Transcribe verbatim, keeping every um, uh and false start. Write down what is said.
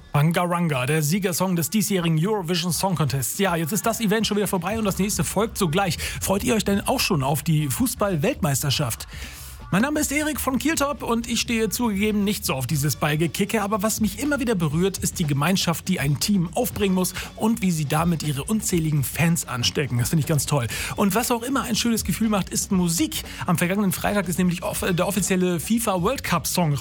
Bangaranga, der Siegersong des diesjährigen Eurovision Song Contests. Ja, jetzt ist das Event schon wieder vorbei und das nächste folgt sogleich. Freut ihr euch denn auch schon auf die Fußball-Weltmeisterschaft? Mein Name ist Erik von Kieltop und ich stehe zugegeben nicht so auf dieses Ballgekicke, aber was mich immer wieder berührt, ist die Gemeinschaft, die ein Team aufbringen muss und wie sie damit ihre unzähligen Fans anstecken. Das finde ich ganz toll. Und was auch immer ein schönes Gefühl macht, ist Musik. Am vergangenen Freitag ist nämlich der offizielle FIFA World Cup Song